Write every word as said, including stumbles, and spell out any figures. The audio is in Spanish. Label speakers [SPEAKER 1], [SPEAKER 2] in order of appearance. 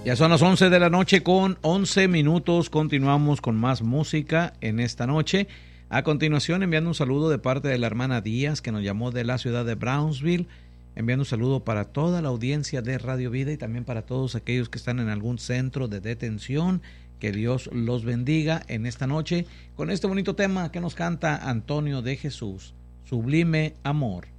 [SPEAKER 1] Ya son las once de la noche con once minutos. Continuamos con más música en esta noche. A continuación, enviando un saludo de parte de la hermana Díaz, que nos llamó de la ciudad de Brownsville. Enviando un saludo para toda la audiencia de Radio Vida y también para todos aquellos que están en algún centro de detención. Que Dios los bendiga en esta noche con este bonito tema que nos canta Antonio de Jesús, Sublime Amor.